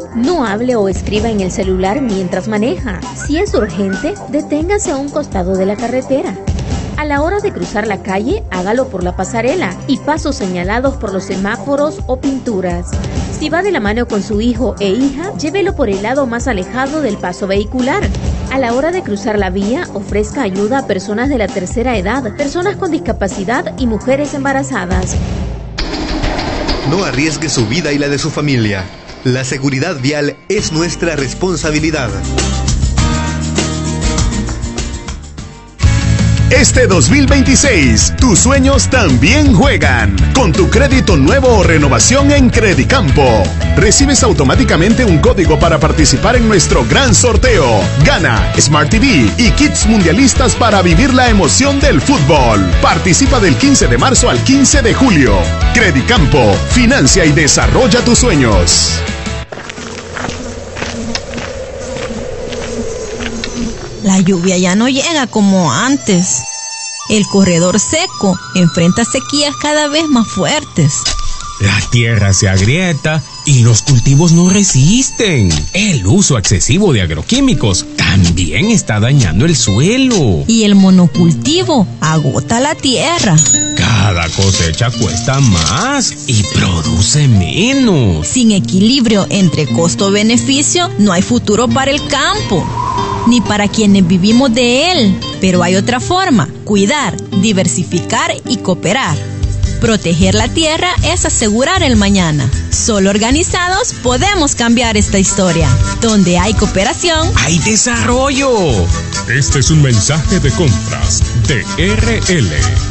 No hable o escriba en el celular mientras maneja. Si es urgente, deténgase a un costado de la carretera. A la hora de cruzar la calle, hágalo por la pasarela y pasos señalados por los semáforos o pinturas. Si va de la mano con su hijo e hija, llévelo por el lado más alejado del paso vehicular. A la hora de cruzar la vía, ofrezca ayuda a personas de la tercera edad, personas con discapacidad y mujeres embarazadas. No arriesgue su vida y la de su familia. La seguridad vial es nuestra responsabilidad. Este 2026, tus sueños también juegan. Con tu crédito nuevo o renovación en Credicampo, recibes automáticamente un código para participar en nuestro gran sorteo. Gana Smart TV y kits mundialistas para vivir la emoción del fútbol. Participa del 15 de marzo al 15 de julio. Credicampo, financia y desarrolla tus sueños. La lluvia ya no llega como antes. El corredor seco enfrenta sequías cada vez más fuertes. La tierra se agrieta y los cultivos no resisten. El uso excesivo de agroquímicos también está dañando el suelo. Y el monocultivo agota la tierra. Cada cosecha cuesta más y produce menos. Sin equilibrio entre costo-beneficio, no hay futuro para el campo, ni para quienes vivimos de él. Pero hay otra forma: cuidar, diversificar y cooperar. Proteger la tierra es asegurar el mañana. Solo organizados podemos cambiar esta historia. Donde hay cooperación, hay desarrollo. Este es un mensaje de compras de RL.